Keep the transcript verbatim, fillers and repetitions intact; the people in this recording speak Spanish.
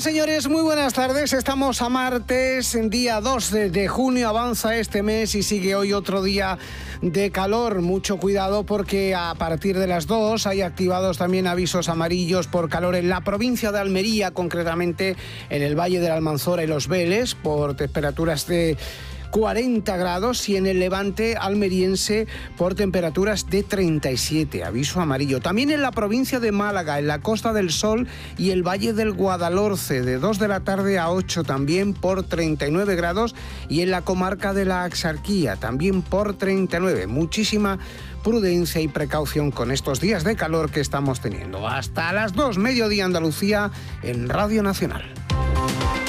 señores, muy buenas tardes. Estamos a martes, en día dos de junio, avanza este mes y sigue hoy otro día de calor. Mucho cuidado porque a partir de las dos hay activados también avisos amarillos por calor en la provincia de Almería, concretamente en el Valle de la Almanzora y Los Vélez, por temperaturas de cuarenta grados, y en el levante almeriense por temperaturas de treinta y siete, aviso amarillo. También en la provincia de Málaga, en la Costa del Sol y el Valle del Guadalhorce, de dos de la tarde a ocho, también por treinta y nueve grados, y en la comarca de la Axarquía, también por treinta y nueve. Muchísima prudencia y precaución con estos días de calor que estamos teniendo. Hasta las dos, mediodía Andalucía, en Radio Nacional.